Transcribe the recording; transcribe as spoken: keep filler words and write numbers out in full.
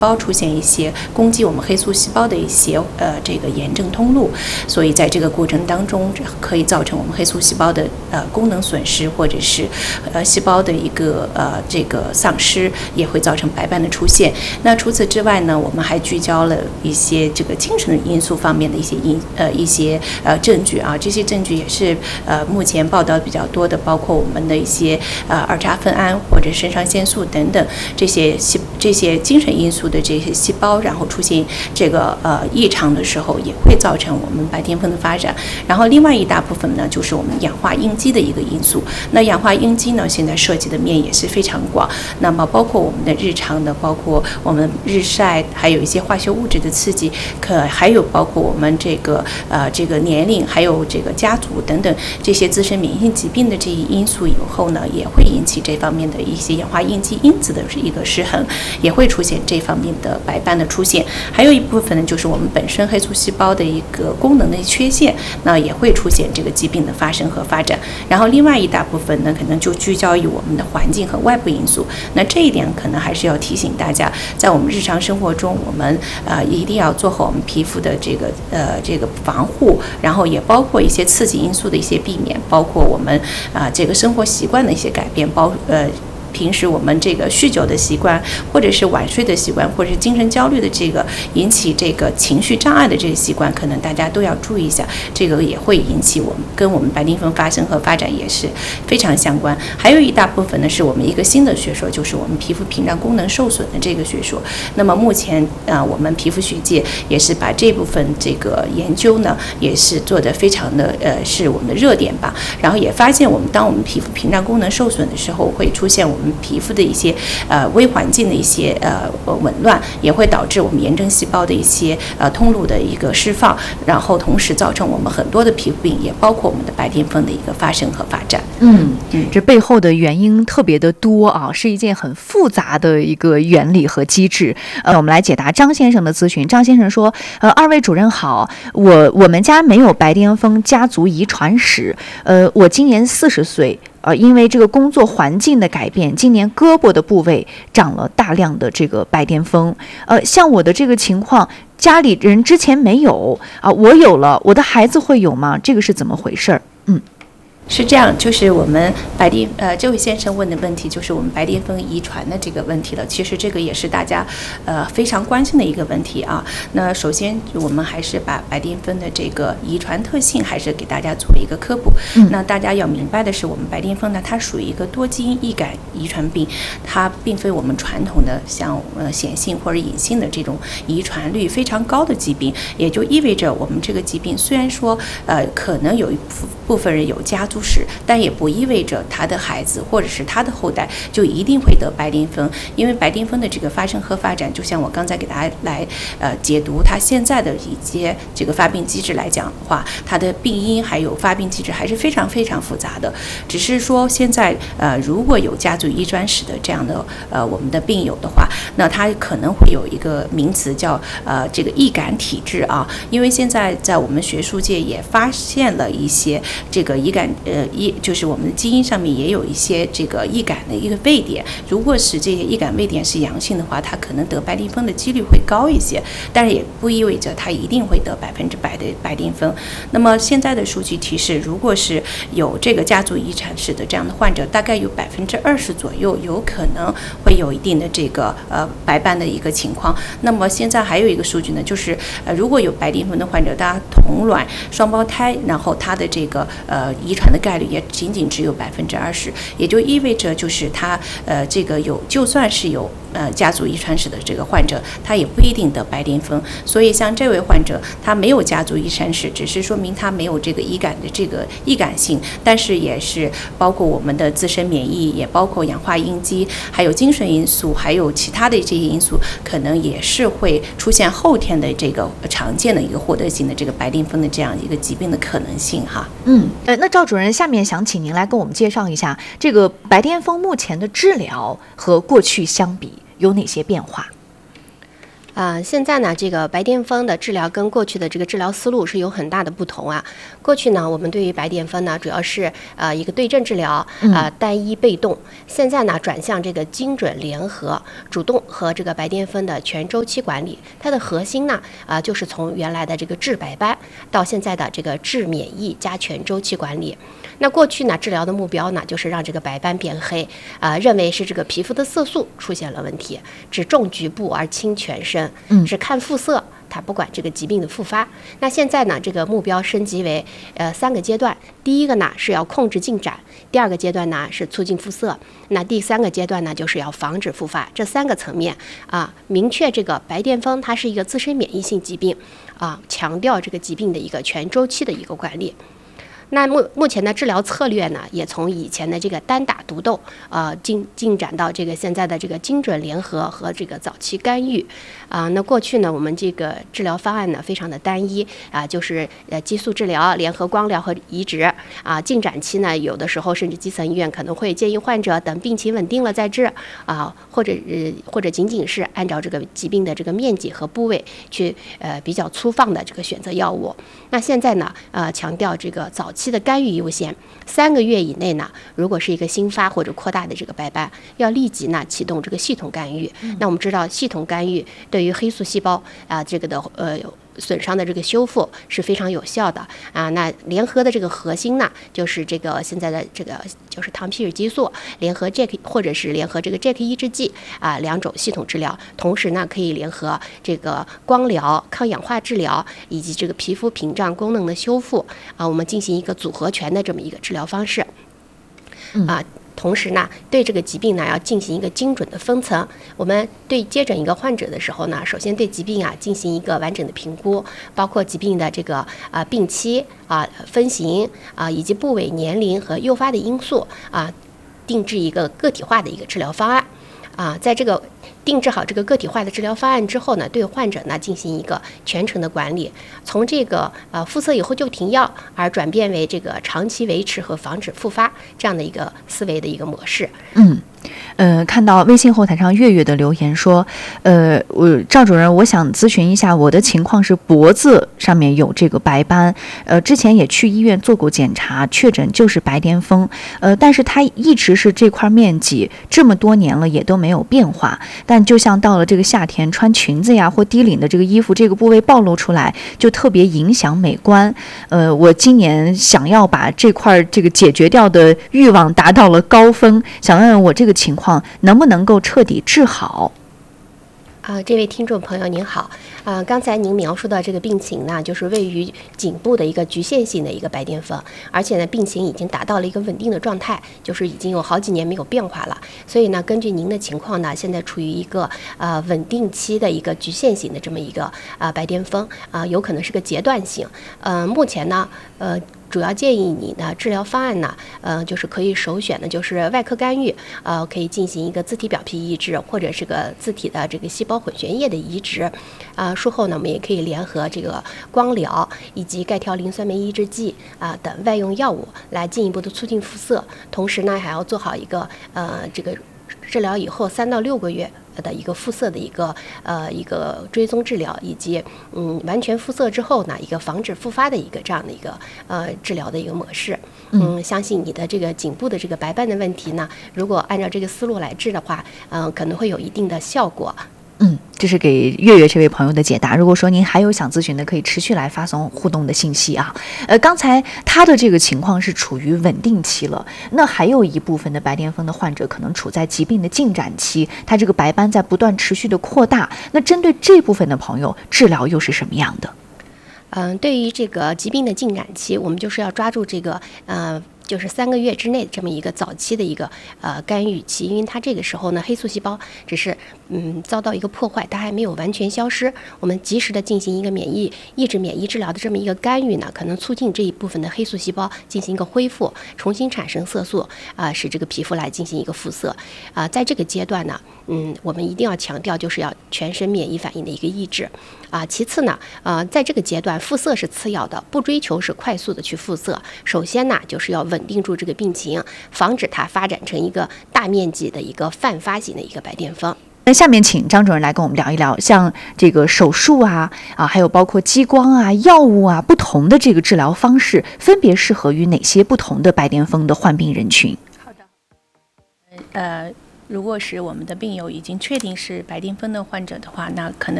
胞出现一些攻击我们黑素细胞的一些呃这个炎症通路，所以在这个过程当中可以造成我们黑素细胞的呃功能损失，或者是呃细胞的一个呃这个丧失，也会造成白斑的出现。那除此之外呢，我们还聚焦了一些这个精神因素方面的一些因呃一些呃证据啊，这些证据也是呃目前报道比较多的，包括我们的一些呃二叉酚胺或者肾上腺素等等这些细这些精神因素的这些细胞，然后出现这个呃异常的时候，也会造成我们白癜风的发展。然后另外一大部分呢，就是我们氧化应激的一个因素。那氧化应激呢，现在涉及的面也是非常广。那么包括我们的日常的，包括我们日晒，还有一些化学物质的刺激，可还有包括我们这个呃这个年龄，还有这个家族等等这些自身免疫性疾病的这一因素以后呢，也会引起这方面的一些氧化应激因子的一个失衡，也会出现这方面的白斑的出现。还有一部分呢，就是我们本身黑素细胞的一个功能的缺陷，那也会出现这个疾病的发生和发展。然后另外一大部分呢，可能就聚焦于我们的环境和外部因素。那这一点可能还是要提醒大家，在我们日常生活中，我们呃一定要做好我们皮肤的这个呃这个防护，然后也包括一些刺激因素的一些避免，包括我们啊、呃、这个生活习惯的一些改变，包呃。平时我们这个酗酒的习惯，或者是晚睡的习惯，或者是精神焦虑的这个引起这个情绪障碍的这个习惯，可能大家都要注意一下，这个也会引起我们跟我们白癜风发生和发展也是非常相关。还有一大部分呢，是我们一个新的学说，就是我们皮肤屏障功能受损的这个学说。那么目前啊、呃，我们皮肤学界也是把这部分这个研究呢，也是做得非常的呃，是我们的热点吧。然后也发现，我们当我们皮肤屏障功能受损的时候，会出现我们我们皮肤的一些呃微环境的一些呃紊乱，也会导致我们炎症细胞的一些呃通路的一个释放，然后同时造成我们很多的皮肤病，也包括我们的白癜风的一个发生和发展。 嗯嗯，这背后的原因特别的多啊，是一件很复杂的一个原理和机制。呃，我们来解答张先生的咨询。张先生说，呃，二位主任好，我我们家没有白癜风家族遗传史，呃，我今年四十岁。呃，因为这个工作环境的改变，今年胳膊的部位长了大量的这个白癜风。呃，像我的这个情况，家里人之前没有啊、呃，我有了，我的孩子会有吗？这个是怎么回事儿？嗯。 是这样，就是我们白癜呃，这位先生问的问题就是我们白癜风遗传的这个问题了。其实这个也是大家呃非常关心的一个问题啊。那首先我们还是把白癜风的这个遗传特性还是给大家做一个科普。嗯、那大家要明白的是，我们白癜风呢，它属于一个多基因易感遗传病，它并非我们传统的像呃显性或者隐性的这种遗传率非常高的疾病，也就意味着我们这个疾病虽然说呃可能有一部分人有家族史，但也不意味着他的孩子或者是他的后代就一定会得白癜风。因为白癜风的这个发生和发展，就像我刚才给大家来呃解读它现在的一些这个发病机制来讲的话，它的病因还有发病机制还是非常非常复杂的。只是说现在呃如果有家族遗传史的这样的呃我们的病友的话，那他可能会有一个名词叫呃这个易感体质啊。因为现在在我们学术界也发现了一些这个易感呃易就是我们的基因上面也有一些这个易感的一个位点，如果是这些易感位点是阳性的话，它可能得白癜风的几率会高一些，但是也不意味着它一定会得百分之百的白癜风。那么现在的数据提示，如果是有这个家族遗传史的这样的患者，大概有百分之二十左右有可能会有一定的这个呃白斑的一个情况。那么现在还有一个数据呢，就是呃如果有白癜风的患者，大家同卵双胞胎，然后他的这个呃遗传的概率也仅仅只有百分之二十，也就意味着就是他呃这个有就算是有呃家族遗传史的这个患者，他也不一定得白癜风。所以像这位患者，他没有家族遗传史，只是说明他没有这个易感的这个易感性，但是也是包括我们的自身免疫，也包括氧化应激，还有精神因素，还有其他的这些因素，可能也是会出现后天的这个常见的一个获得性的这个白癜风的这样一个疾病的可能性哈。 嗯，呃，那赵主任，下面想请您来跟我们介绍一下这个白癜风目前的治疗和过去相比有哪些变化？ 呃，现在呢，这个白癜风的治疗跟过去的这个治疗思路是有很大的不同啊。过去呢，我们对于白癜风呢，主要是呃一个对症治疗，呃单一被动。现在呢，转向这个精准联合、主动和这个白癜风的全周期管理。它的核心呢，啊、呃，就是从原来的这个治白斑到现在的这个治免疫加全周期管理。那过去呢，治疗的目标呢，就是让这个白斑变黑，啊、呃，认为是这个皮肤的色素出现了问题，只重局部而轻全身。嗯，是看肤色，它不管这个疾病的复发。那现在呢，这个目标升级为呃三个阶段。第一个呢是要控制进展，第二个阶段呢是促进肤色，那第三个阶段呢就是要防止复发。这三个层面啊，明确这个白癜风它是一个自身免疫性疾病啊，强调这个疾病的一个全周期的一个管理。那目目前的治疗策略呢，也从以前的这个单打独斗，呃，进进展到这个现在的这个精准联合和这个早期干预，啊、呃，那过去呢，我们这个治疗方案呢非常的单一啊、呃，就是呃激素治疗联合光疗和移植啊、呃，进展期呢有的时候甚至基层医院可能会建议患者等病情稳定了再治啊、呃，或者呃或者仅仅是按照这个疾病的这个面积和部位去呃比较粗放的这个选择药物。那现在呢，呃，强调这个早期的干预优先，三个月以内呢，如果是一个新发或者扩大的这个白斑，要立即呢启动这个系统干预。嗯、那我们知道，系统干预对于黑素细胞啊、呃、这个的呃损伤的这个修复是非常有效的啊。那联合的这个核心呢，就是这个现在的这个就是糖皮质激素联合 J A K 或者是联合这个 J A K 抑制剂啊两种系统治疗，同时呢可以联合这个光疗、抗氧化治疗以及这个皮肤屏障功能的修复啊，我们进行一个组合拳的这么一个治疗方式啊。同时呢，对这个疾病呢要进行一个精准的分层。我们对接诊一个患者的时候呢，首先对疾病啊进行一个完整的评估，包括疾病的这个啊、呃、病期啊、分型啊以及部位、年龄和诱发的因素啊，定制一个个体化的一个治疗方案啊。在这个定制好这个个体化的治疗方案之后呢，对患者呢进行一个全程的管理，从这个呃复色以后就停药，而转变为这个长期维持和防止复发这样的一个思维的一个模式。 嗯。呃，看到微信后台上月月的留言说，呃，我赵主任，我想咨询一下，我的情况是脖子上面有这个白斑，呃，之前也去医院做过检查，确诊就是白癜风，呃，但是它一直是这块面积，这么多年了也都没有变化，但就像到了这个夏天，穿裙子呀或低领的这个衣服，这个部位暴露出来，就特别影响美观。呃，我今年想要把这块这个解决掉的欲望达到了高峰，想问问我这个情况能不能够彻底治好？ 啊、呃，这位听众朋友您好，啊、呃，刚才您描述的这个病情呢，就是位于颈部的一个局限性的一个白癜风，而且呢，病情已经达到了一个稳定的状态，就是已经有好几年没有变化了。所以呢，根据您的情况呢，现在处于一个呃稳定期的一个局限性的这么一个啊、呃、白癜风啊、呃，有可能是个阶段性。呃，目前呢，呃。主要建议你的治疗方案呢，呃，就是可以首选的就是外科干预，呃，可以进行一个自体表皮移植或者是个自体的这个细胞混血液的移植，啊、呃，术后呢，我们也可以联合这个光疗以及钙条磷酸酶抑制剂啊、呃、等外用药物来进一步的促进肤色，同时呢，还要做好一个呃这个治疗以后三到六个月的一个肤色的一个呃一个追踪治疗，以及嗯完全肤色之后呢，一个防止复发的一个这样的一个呃治疗的一个模式。嗯，相信你的这个颈部的这个白斑的问题呢，如果按照这个思路来治的话，嗯、呃，可能会有一定的效果。 嗯，这是给月月这位朋友的解答。如果说您还有想咨询的，可以持续来发送互动的信息啊。呃，刚才他的这个情况是处于稳定期了，那还有一部分的白癜风的患者可能处在疾病的进展期，他这个白斑在不断持续的扩大。那针对这部分的朋友，治疗又是什么样的？ 嗯、呃，对于这个疾病的进展期，我们就是要抓住这个呃。就是三个月之内这么一个早期的一个呃干预期，因为它这个时候呢，黑素细胞只是嗯遭到一个破坏，它还没有完全消失。我们及时的进行一个免疫抑制免疫治疗的这么一个干预呢，可能促进这一部分的黑素细胞进行一个恢复，重新产生色素啊、呃，使这个皮肤来进行一个复色啊、呃。在这个阶段呢，嗯，我们一定要强调就是要全身免疫反应的一个抑制啊、呃。其次呢，呃，在这个阶段复色是次要的，不追求是快速的去复色。首先呢，就是要稳定住这个病情，防止它发展成一个大面积的一个泛发型的一个白癜风。 那下面请张主任来跟我们聊一聊，像这个手术啊啊，还有包括激光啊、药物啊，不同的这个治疗方式，分别适合于哪些不同的白癜风的患病人群？ 好的，呃。如果是我们的病友已经确定是白癜风的患者的话，那可能